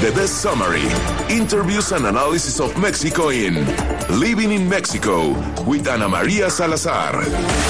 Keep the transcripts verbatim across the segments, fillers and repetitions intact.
The best summary, interviews and analysis of Mexico in Living in Mexico with Ana Maria Salazar.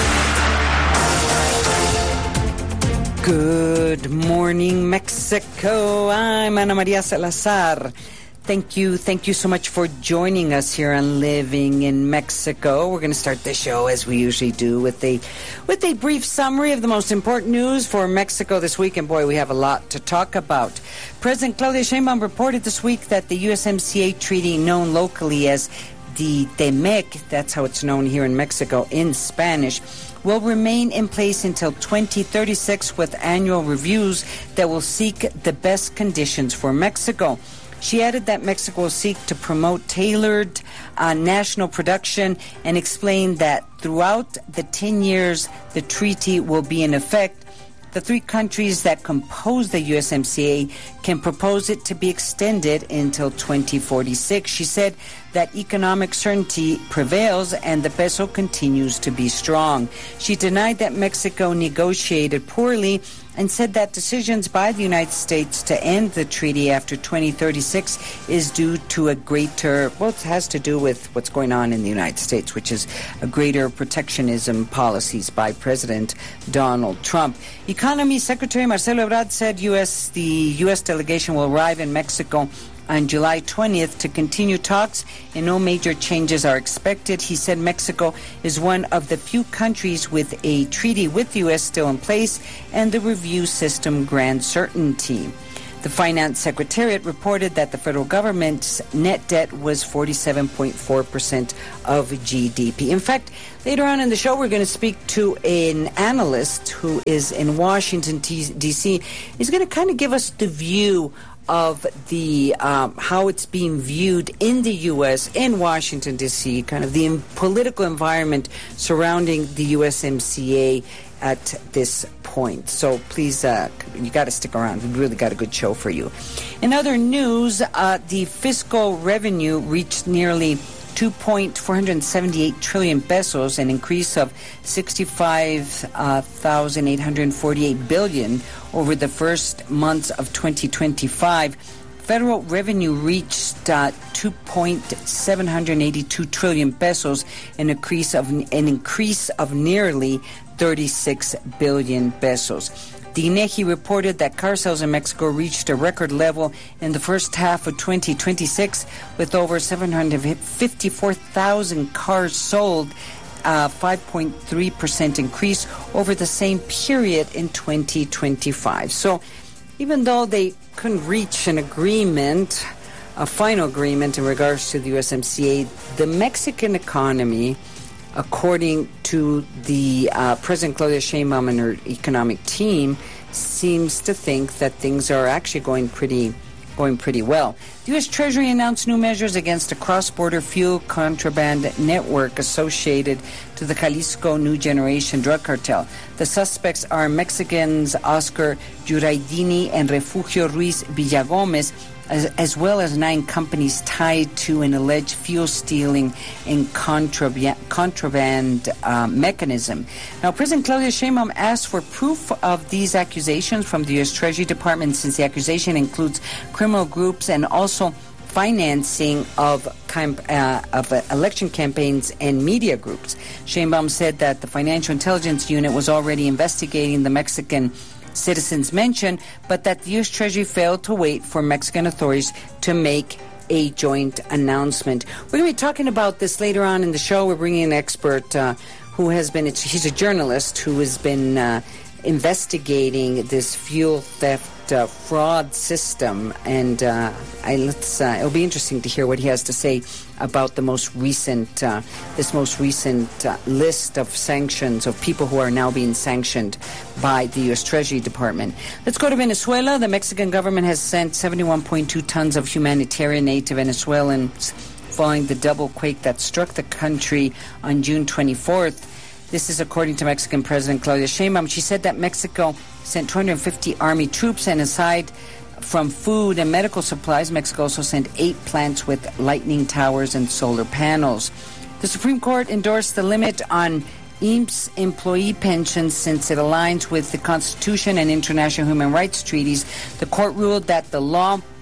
Good morning, Mexico. I'm Ana Maria Salazar. Thank you. Thank you so much for joining us here on Living in Mexico. We're going to start the show as we usually do with a with a brief summary of the most important news for Mexico this week. And boy, we have a lot to talk about. President Claudia Sheinbaum reported this week that the U S M C A treaty, known locally as the T M E C, that's how it's known here in Mexico in Spanish, will remain in place until twenty thirty-six with annual reviews that will seek the best conditions for Mexico. She added that Mexico will seek to promote tailored uh, national production and explained that throughout the ten years the treaty will be in effect, the three countries that compose the U S M C A can propose it to be extended until twenty forty-six. She said that economic certainty prevails and the peso continues to be strong. She denied that Mexico negotiated poorly and said that decisions by the United States to end the treaty after twenty thirty-six is due to a greater, well, it has to do with what's going on in the United States, which is a greater protectionism policies by President Donald Trump. Economy Secretary Marcelo Ebrard said U S the U S delegation will arrive in Mexico on July twentieth to continue talks, and no major changes are expected. He said Mexico is one of the few countries with a treaty with the U S still in place, and the review system grants certainty. The Finance Secretariat reported that the federal government's net debt was forty-seven point four percent of G D P. In fact, later on in the show, we're going to speak to an analyst who is in Washington, D C He's going to kind of give us the view of the um, how it's being viewed in the U S, in Washington, D C, kind of the in- political environment surrounding the U S M C A at this point. So please, uh, you got to stick around. We've really got a good show for you. In other news, uh, the fiscal revenue reached nearly two point four seven eight trillion pesos, an increase of sixty-five thousand eight hundred forty-eight billion over the first months of twenty twenty-five. Federal revenue reached uh, two point seven eight two trillion pesos, an increase of an increase of nearly thirty-six billion pesos. The I N E G I reported that car sales in Mexico reached a record level in the first half of twenty twenty-six with over seven hundred fifty-four thousand cars sold, a five point three percent increase over the same period in twenty twenty-five. So even though they couldn't reach an agreement, a final agreement in regards to the U S M C A, the Mexican economy, according to the uh, President Claudia Sheinbaum and her economic team, seems to think that things are actually going pretty going pretty well. The U S Treasury announced new measures against a cross-border fuel contraband network associated to the Jalisco New Generation drug cartel. The suspects are Mexicans Oscar Juraidini and Refugio Ruiz Villagomez, As, as well as nine companies tied to an alleged fuel stealing and contraband, contraband uh, mechanism. Now, President Claudia Sheinbaum asked for proof of these accusations from the U S Treasury Department, since the accusation includes criminal groups and also financing of, camp, uh, of uh, election campaigns and media groups. Sheinbaum said that the Financial Intelligence Unit was already investigating the Mexican citizens mentioned, but that the U S Treasury failed to wait for Mexican authorities to make a joint announcement. We're going to be talking about this later on in the show. We're bringing an expert uh, who has been, he's a journalist who has been uh, investigating this fuel theft uh, fraud system, and uh, I, let's, uh, it'll be interesting to hear what he has to say about the most recent, uh, this most recent uh, list of sanctions of people who are now being sanctioned by the U S Treasury Department. Let's go to Venezuela. The Mexican government has sent seventy-one point two tons of humanitarian aid to Venezuelans following the double quake that struck the country on June twenty-fourth. This is according to Mexican President Claudia Sheinbaum. She said that Mexico sent two hundred fifty Army troops, and aside from food and medical supplies, Mexico also sent eight plants with lightning towers and solar panels. The Supreme Court endorsed the limit on I M S S employee pensions since it aligns with the Constitution and international human rights treaties. The court ruled that the law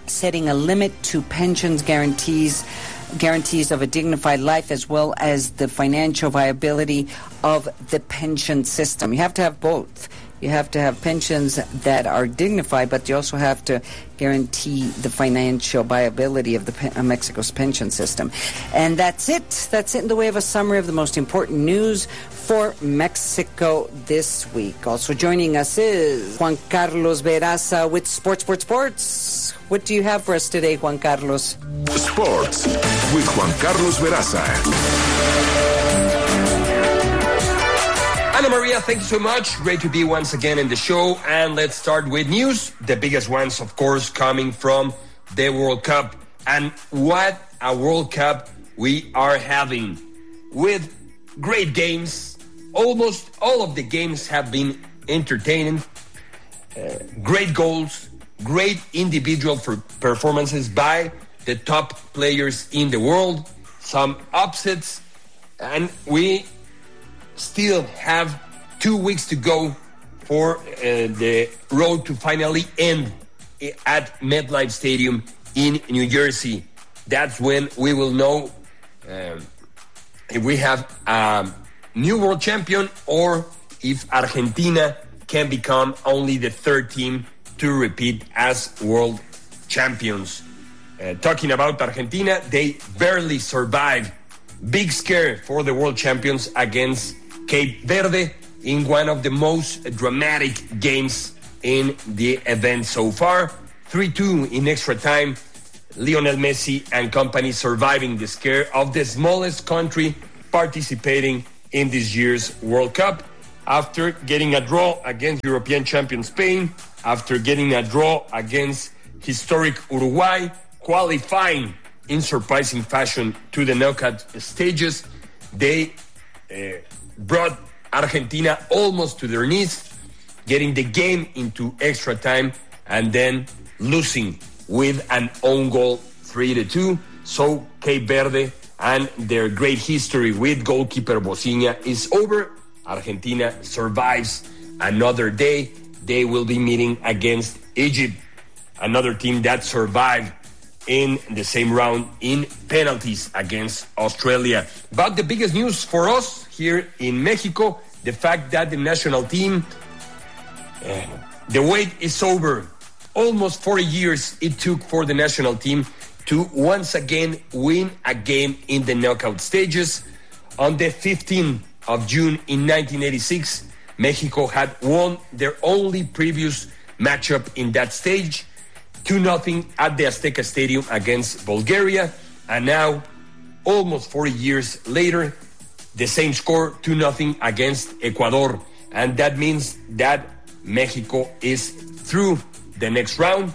setting a limit to pensions guarantees guarantees of a dignified life, as well as the financial viability of the pension system. You have to have both. You have to have pensions that are dignified, but you also have to guarantee the financial viability of the uh, Mexico's pension system. And that's it. That's it in the way of a summary of the most important news for Mexico this week. Also joining us is Juan Carlos Veraza with Sports, Sports, Sports. What do you have for us today, Juan Carlos? Sports with Juan Carlos Veraza. Ana Maria, thank you so much. Great to be once again in the show. And let's start with news. The biggest ones, of course, coming from the World Cup. And what a World Cup we are having, with great games. Almost all of the games have been entertaining. Uh, great goals, great individual for performances by the top players in the world. Some upsets. And we still have two weeks to go for uh, the road to finally end at MetLife Stadium in New Jersey. That's when we will know um, if we have a new world champion or if Argentina can become only the third team to repeat as world champions. Uh, talking about Argentina, they barely survived. Big scare for the world champions against Cape Verde in one of the most dramatic games in the event so far. three two in extra time. Lionel Messi and company surviving the scare of the smallest country participating in this year's World Cup, after getting a draw against European champion Spain, after getting a draw against historic Uruguay, qualifying in surprising fashion to the knockout stages. They uh, brought Argentina almost to their knees, getting the game into extra time and then losing with an own goal three to two. So Cape Verde and their great history with goalkeeper Bociña is over. Argentina survives another day. They will be meeting against Egypt, another team that survived in the same round in penalties against Australia. But the biggest news for us here in Mexico, the fact that the national team, uh, the wait is over. Almost forty years it took for the national team to once again win a game in the knockout stages. On the fifteenth of June in nineteen eighty-six, Mexico had won their only previous matchup in that stage, two nothing at the Azteca Stadium against Bulgaria. And now, almost forty years later, the same score, two nothing against Ecuador. And that means that Mexico is through the next round.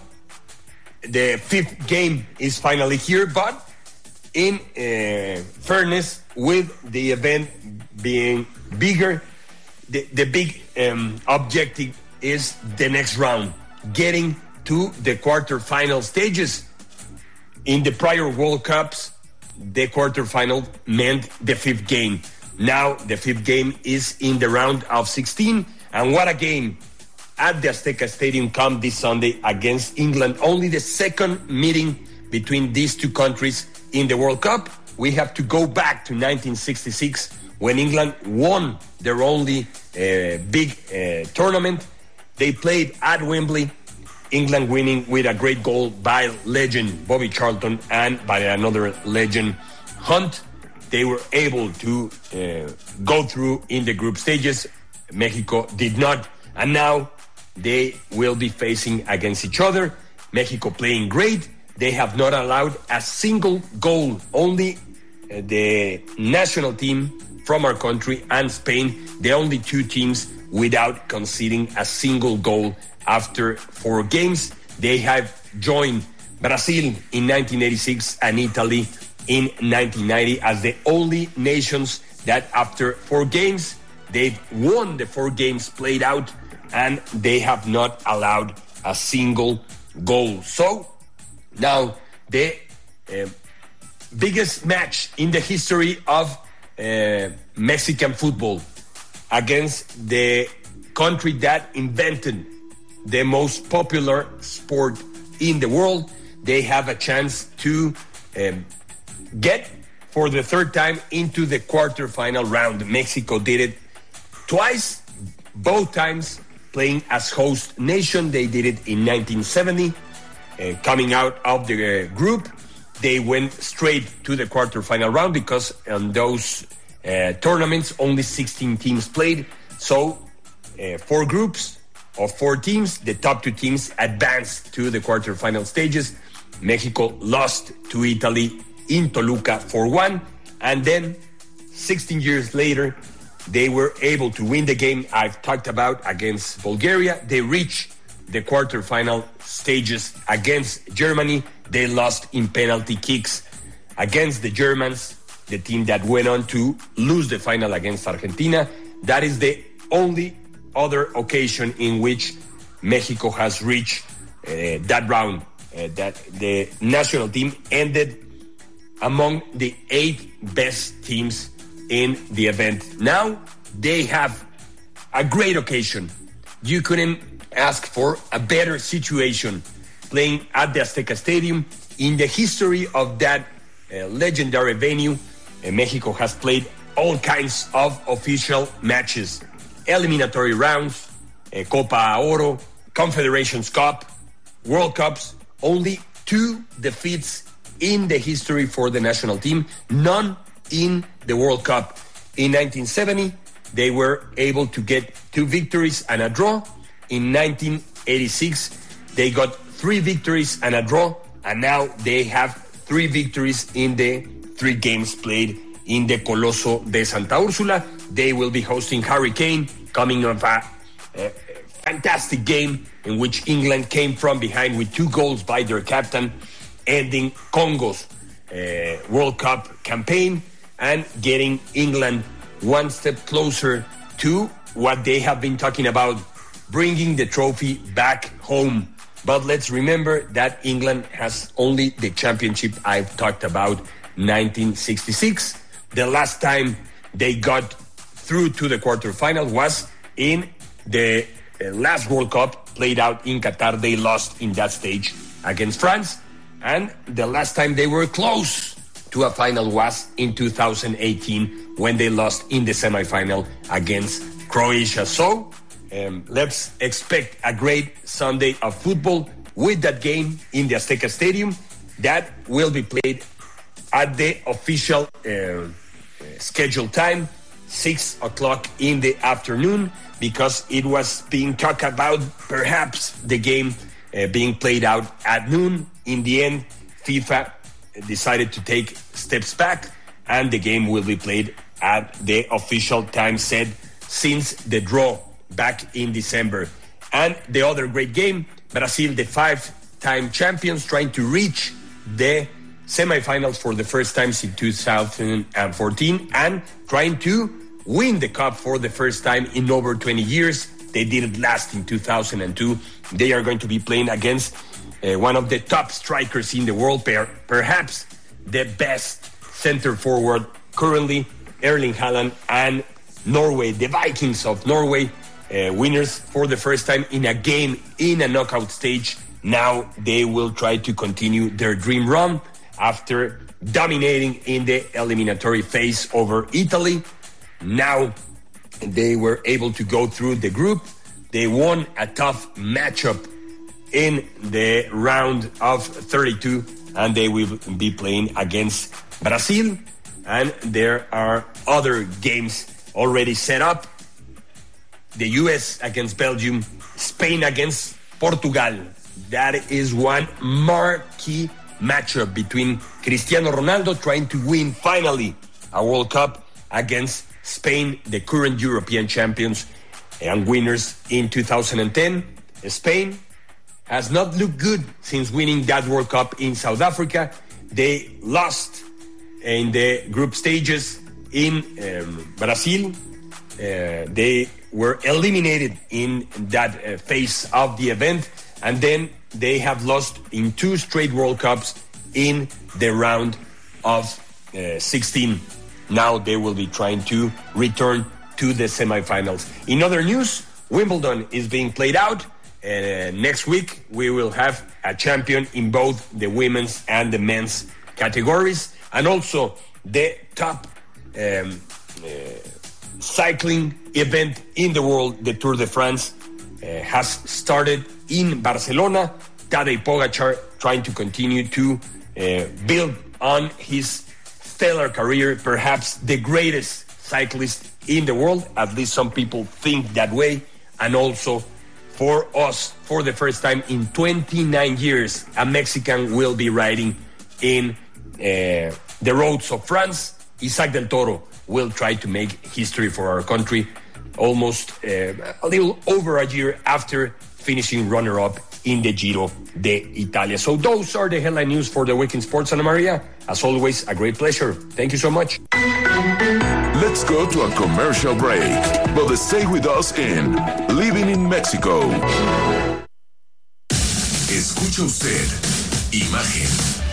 The fifth game is finally here, but in uh, fairness, with the event being bigger, the, the big um, objective is the next round, getting to the quarterfinal stages. In the prior World Cups, the quarterfinal meant the fifth game. Now the fifth game is in the round of sixteen, and what a game at the Azteca Stadium come this Sunday against England. Only the second meeting between these two countries in the World Cup. We have to go back to nineteen sixty-six when England won their only uh, big uh, tournament. They played at Wembley, England winning with a great goal by legend Bobby Charlton and by another legend, Hunt. They were able to uh, go through in the group stages. Mexico did not. And now they will be facing against each other. Mexico playing great. They have not allowed a single goal. Only uh, the national team from our country and Spain, the only two teams without conceding a single goal after four games. They have joined Brazil in nineteen eighty-six and Italy in nineteen ninety as the only nations that after four games, they've won the four games played out and they have not allowed a single goal. So now the uh, biggest match in the history of uh, Mexican football against the country that invented the most popular sport in the world. they have a chance to um, get for the third time into the quarterfinal round. Mexico did it twice, both times playing as host nation. They did it in nineteen seventy. Uh, coming out of the uh, group, they went straight to the quarterfinal round because on those uh, tournaments only sixteen teams played. So uh, four groups of four teams, the top two teams advanced to the quarterfinal stages. Mexico lost to Italy in Toluca four one, and then sixteen years later, they were able to win the game I've talked about against Bulgaria. They reached the quarterfinal stages against Germany. They lost in penalty kicks against the Germans, the team that went on to lose the final against Argentina. That is the only other occasion in which Mexico has reached uh, that round, uh, that the national team ended among the eight best teams in the event. Now they have a great occasion. You couldn't ask for a better situation playing at the Azteca Stadium. In the history of that uh, legendary venue, uh, Mexico has played all kinds of official matches, eliminatory rounds, uh, Copa Oro, Confederations Cup, World Cups. Only two defeats in the history for the national team, none in the World Cup. In nineteen seventy, they were able to get two victories and a draw. In nineteen eighty-six, they got three victories and a draw, and now they have three victories in the three games played in the Coloso de Santa Úrsula. They will be hosting Hurricane, coming off a, a fantastic game in which England came from behind with two goals by their captain, ending Congo's uh, World Cup campaign and getting England one step closer to what they have been talking about, bringing the trophy back home. But let's remember that England has only the championship I've talked about, nineteen sixty-six. The last time they got through to the quarterfinal was in the uh, last World Cup played out in Qatar. They lost in that stage against France. And the last time they were close to a final was in two thousand eighteen when they lost in the semifinal against Croatia. So um, let's expect a great Sunday of football with that game in the Azteca Stadium that will be played at the official uh, scheduled time, six o'clock in the afternoon, because it was being talked about perhaps the game uh, being played out at noon. In the end, FIFA decided to take steps back, and the game will be played at the official time set since the draw back in December. And the other great game, Brazil, the five-time champions, trying to reach the semifinals for the first time in two thousand fourteen and trying to win the cup for the first time in over twenty years. They did it last in two thousand two. They are going to be playing against uh, one of the top strikers in the world, per- perhaps the best center forward currently, Erling Haaland, and Norway, the Vikings of Norway, uh, winners for the first time in a game in a knockout stage. Now they will try to continue their dream run after dominating in the eliminatory phase over Italy. Now they were able to go through the group. They won a tough matchup in the round of thirty-two, and they will be playing against Brazil. And there are other games already set up. The U S against Belgium, Spain against Portugal. That is one marquee matchup between Cristiano Ronaldo trying to win finally a World Cup against Spain, the current European champions and winners in two thousand ten. Spain has not looked good since winning that World Cup in South Africa. They lost in the group stages in um, Brazil. Uh, they were eliminated in that uh, phase of the event, and then they have lost in two straight World Cups in the round of uh, sixteen. Now they will be trying to return to the semifinals. In other news, Wimbledon is being played out. uh, next week we will have a champion in both the women's and the men's categories, and also the top um, uh, cycling event in the world, the Tour de France, uh, has started in Barcelona. Tadej Pogačar trying to continue to uh, build on his stellar career, perhaps the greatest cyclist in the world. At least some people think that way. And also for us, for the first time in twenty-nine years, a Mexican will be riding in uh, the roads of France. Isaac del Toro will try to make history for our country almost uh, a little over a year after finishing runner-up in the Giro d'Italia. So those are the headline news for the week in sports, Ana Maria. As always, a great pleasure. Thank you so much. Let's go to a commercial break, but stay with us in Living in Mexico. Escucha usted Imagen.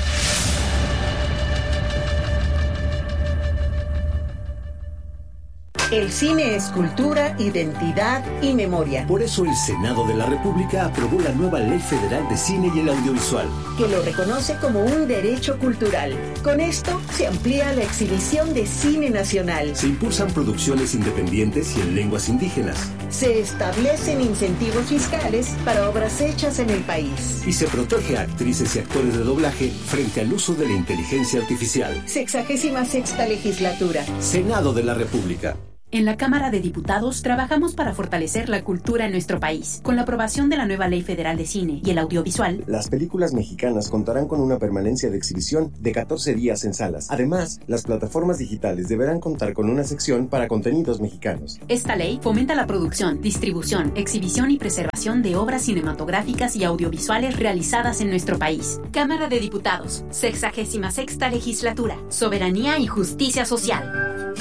El cine es cultura, identidad y memoria. Por eso el Senado de la República aprobó la nueva Ley Federal de Cine y el Audiovisual, que lo reconoce como un derecho cultural. Con esto se amplía la exhibición de cine nacional. Se impulsan producciones independientes y en lenguas indígenas. Se establecen incentivos fiscales para obras hechas en el país. Y se protege a actrices y actores de doblaje frente al uso de la inteligencia artificial. Sexagésima sexta legislatura. Senado de la República. En la Cámara de Diputados trabajamos para fortalecer la cultura en nuestro país. Con la aprobación de la nueva Ley Federal de Cine y el Audiovisual, las películas mexicanas contarán con una permanencia de exhibición de catorce días en salas. Además, las plataformas digitales deberán contar con una sección para contenidos mexicanos. Esta ley fomenta la producción, distribución, exhibición y preservación de obras cinematográficas y audiovisuales realizadas en nuestro país. Cámara de Diputados, sexagésima sexta legislatura, soberanía y justicia social.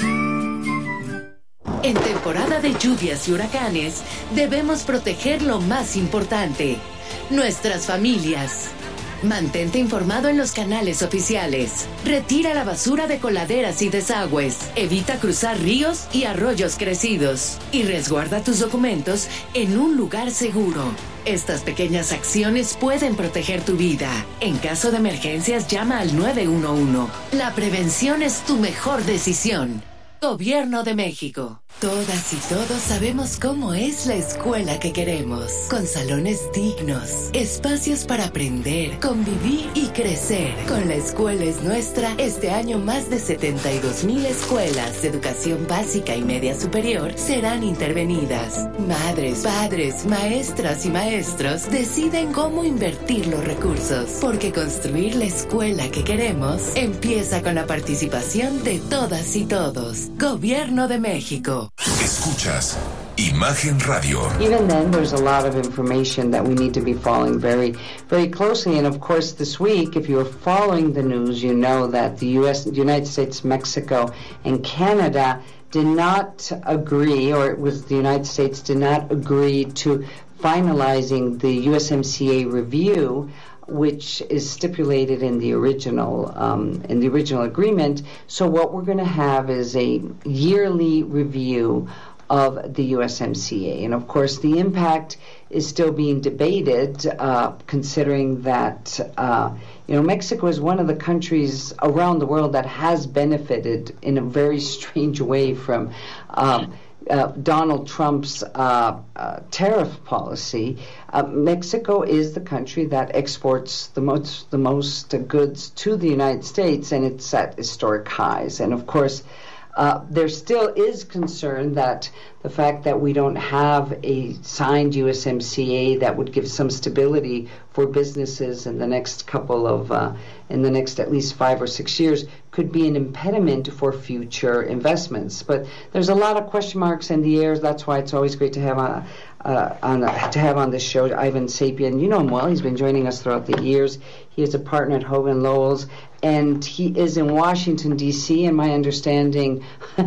En temporada de lluvias y huracanes, debemos proteger lo más importante, nuestras familias. Mantente informado en los canales oficiales. Retira la basura de coladeras y desagües. Evita cruzar ríos y arroyos crecidos. Y resguarda tus documentos en un lugar seguro. Estas pequeñas acciones pueden proteger tu vida. En caso de emergencias, llama al nueve uno uno. La prevención es tu mejor decisión. Gobierno de México. Todas y todos sabemos cómo es la escuela que queremos, con salones dignos, espacios para aprender, convivir y crecer. Con La Escuela es Nuestra, este año más de setenta y dos mil escuelas de educación básica y media superior serán intervenidas. Madres, padres, maestras y maestros deciden cómo invertir los recursos, porque construir la escuela que queremos empieza con la participación de todas y todos. Gobierno de México. Escuchas Imagen Radio. Even then, there's a lot of information that we need to be following very, very closely. And of course, this week, if you're following the news, you know that the U S, the United States, Mexico, and Canada did not agree, or it was the United States did not agree to finalizing the U S M C A review, which is stipulated in the original um, in the original agreement. So what we're going to have is a yearly review of the U S M C A, and of course the impact is still being debated, uh, considering that uh, you know Mexico is one of the countries around the world that has benefited in a very strange way from Um, Uh, Donald Trump's uh, uh, tariff policy. Uh, Mexico is the country that exports the most the most uh, goods to the United States, and it's at historic highs. And of course, uh, there still is concern that the fact that we don't have a signed U S M C A that would give some stability for businesses in the next couple of, uh, in the next at least five or six years, could be an impediment for future investments. But there's a lot of question marks in the air. That's why it's always great to have on, uh, on uh, to have on this show Ivan Sapien. You know him well. He's been joining us throughout the years. He is a partner at Hogan Lovells, and he is in Washington D C. And my understanding,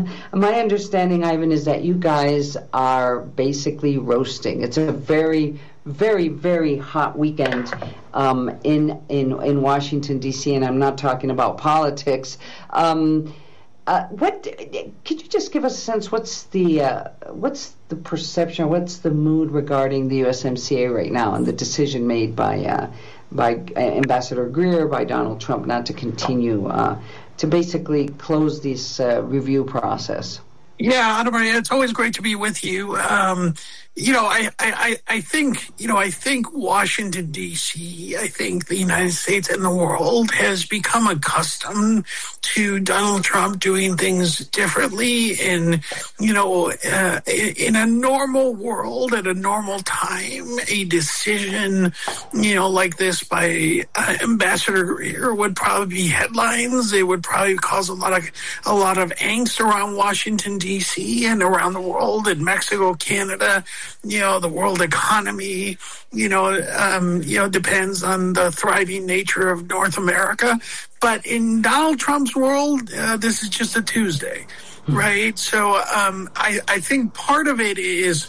my understanding, Ivan, is that you guys are basically roasting. It's a very very, very hot weekend um, in in in Washington D C, and I'm not talking about politics. Um, Uh, what could you just give us a sense? What's the uh, what's the perception? What's the mood regarding the U S M C A right now and the decision made by uh, by Ambassador Greer, by Donald Trump, not to continue uh, to basically close this uh, review process? Yeah, Ana Maria, it's always great to be with you. Um, you know, I, I, I think, you know, I think Washington, D C, I think the United States and the world has become accustomed to Donald Trump doing things differently. And, you know, uh, in a normal world, at a normal time, a decision, you know, like this by uh, Ambassador Greer would probably be headlines. It would probably cause a lot of, a lot of angst around Washington, D C and around the world, in Mexico, Canada. You know, the world economy, you know, um, you know, depends on the thriving nature of North America. But in Donald Trump's world, uh, this is just a Tuesday, right? So um, I, I think part of it is,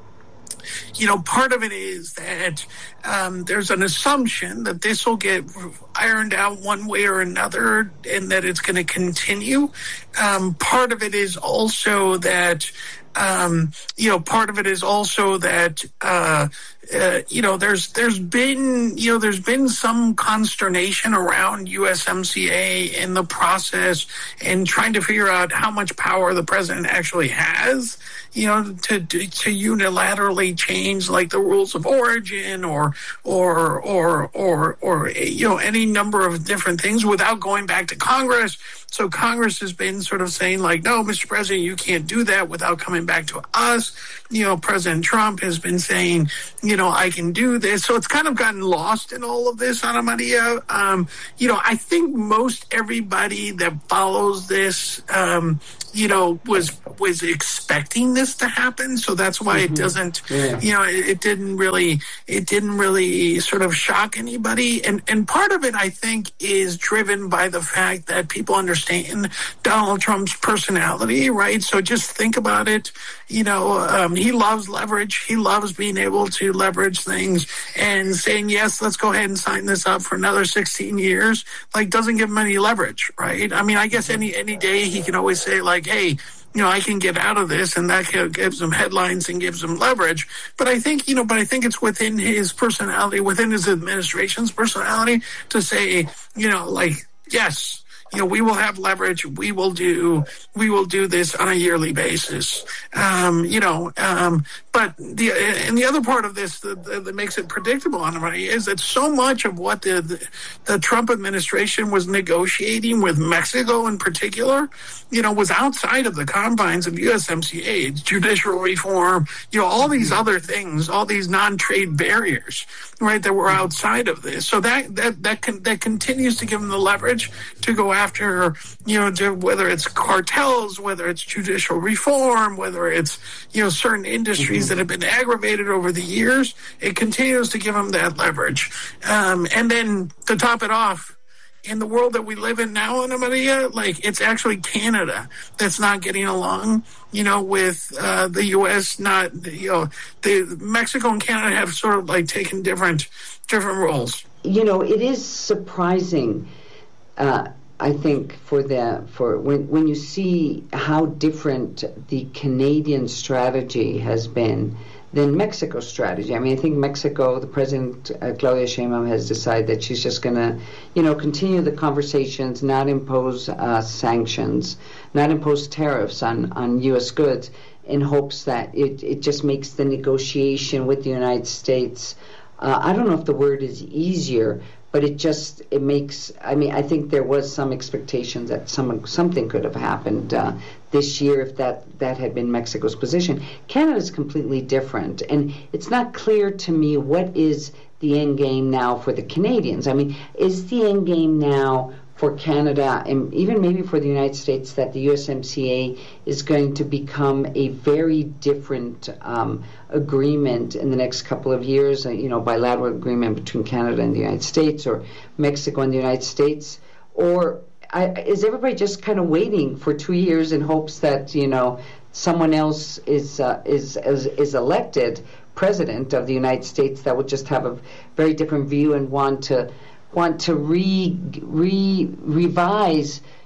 you know, part of it is that um, there's an assumption that this will get ironed out one way or another and that it's going to continue. Um, part of it is also that, um, you know, part of it is also that, uh, uh, you know, there's there's been, you know, there's been some consternation around U S M C A in the process and trying to figure out how much power the president actually has, you know, to to, to unilaterally change like the rules of origin or or or or or you know any number of different things without going back to Congress. So Congress has been sort of saying like, no, Mister President, you can't do that without coming back to us. You know, President Trump has been saying, you know, I can do this. So it's kind of gotten lost in all of this, Ana Maria. Um, you know, I think most everybody that follows this, um, you know, was was expecting this to happen. So that's why mm-hmm. it doesn't, yeah. you know, it, it didn't really, it didn't really sort of shock anybody. And and part of it, I think, is driven by the fact that people understand Donald Trump's personality, right? So just think about it. You know, um, he loves leverage. He loves being able to leverage things and saying, yes, let's go ahead and sign this up for another sixteen years, like doesn't give him any leverage, right? I mean, I guess any any day he can always say like, hey, you know, I can get out of this, and that gives him headlines and gives him leverage. But I think, you know, but I think it's within his personality, within his administration's personality to say, you know, like, yes, you know, we will have leverage. We will do, we will do this on a yearly basis. Um, you know, um, but the and the other part of this that, that makes it predictable, Ana Maria, is that so much of what the, the the Trump administration was negotiating with Mexico in particular, you know, was outside of the confines of U S M C A, judicial reform, you know, all these other things, all these non-trade barriers, right, that were outside of this. So that that that can, that continues to give them the leverage to go after, you know, to, whether it's cartels, whether it's judicial reform, whether it's, you know, certain industries that have been aggravated over the years. It continues to give them that leverage. Um, and then to top it off, in the world that we live in now, Ana Maria, like it's actually Canada that's not getting along, you know, with uh, the U S. Not, you know, the Mexico and Canada have sort of like taken different different roles. You know, it is surprising. Uh, I think for the for when when you see how different the Canadian strategy has been than Mexico's strategy. I mean, I think Mexico, the president uh, Claudia Sheinbaum has decided that she's just going to, you know, continue the conversations, not impose uh, sanctions, not impose tariffs on on U S goods, in hopes that it it just makes the negotiation with the United States. Uh, I don't know if the word is easier. But it just, it makes, I mean, I think there was some expectation that some, something could have happened uh, this year if that, that had been Mexico's position. Canada is completely different. And it's not clear to me what is the end game now for the Canadians. I mean, is the end game now for Canada and even maybe for the United States that the U S M C A is going to become a very different um, agreement in the next couple of years, uh, you know, bilateral agreement between Canada and the United States or Mexico and the United States? Or I, is everybody just kind of waiting for two years in hopes that, you know, someone else is, uh, is, is, is elected president of the United States that would just have a very different view and want to want to re, re revise,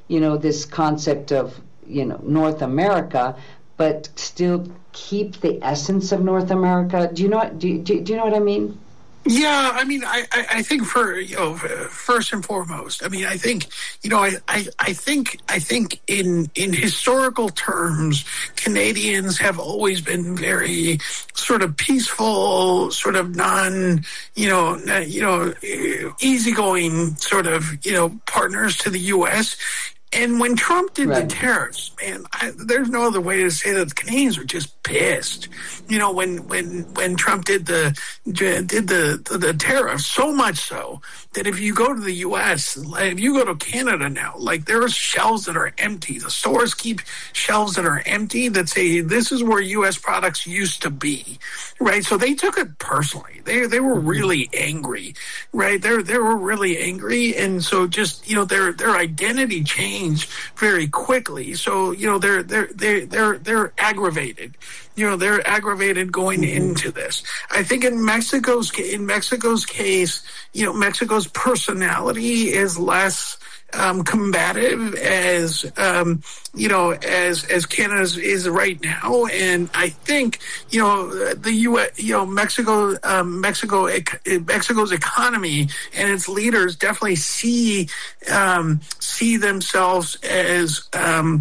you know, this concept of, you know, North America, but still keep the essence of North America. Do you know what, do, do, do you know what I mean? Yeah, I mean, I, I, I think for, you know, first and foremost, I mean, I think, you know, I, I, I think, I think in, in historical terms, Canadians have always been very sort of peaceful, sort of non, you know, you know, easygoing sort of, you know, partners to the U S. And when Trump did right. the tariffs, man, I, there's no other way to say that the Canadians were just pissed. You know, when when when Trump did the did the the, the tariffs, so much so that if you go to the U S, like if you go to Canada now, like there are shelves that are empty. The stores keep shelves that are empty that say this is where U S products used to be, right? So they took it personally. They they were really angry, right? They they were really angry, and so just you know their their identity changed very quickly. So you know they're they're they they're they're aggravated. You know they're aggravated going mm-hmm. into this. I think in Mexico's in Mexico's case, you know Mexico's personality is less um, combative as um, you know as as Canada's is right now, and I think you know the U S you know Mexico um, Mexico Mexico's economy and its leaders definitely see um, see themselves as um,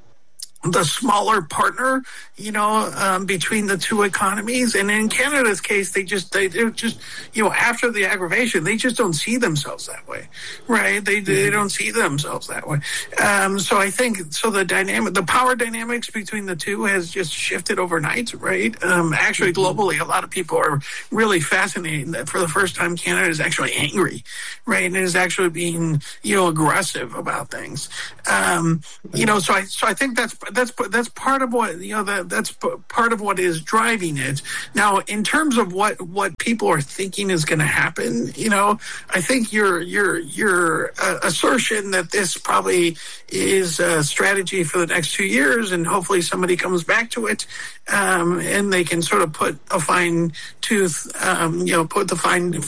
the smaller partner, you know, um, between the two economies. And in Canada's case, they just, they they're just, you know, after the aggravation, they just don't see themselves that way, right? They they don't see themselves that way. Um, so I think, so the dynamic, the power dynamics between the two has just shifted overnight, right? Um, actually, globally, a lot of people are really fascinated that for the first time, Canada is actually angry, right? And is actually being, you know, aggressive about things. Um, you know, so I, so I think that's, That's that's part of what you know. That that's part of what is driving it. Now, in terms of what, what people are thinking is going to happen, you know, I think your your your uh, assertion that this probably is a strategy for the next two years, and hopefully somebody comes back to it, um, and they can sort of put a fine tooth, um, you know, put the fine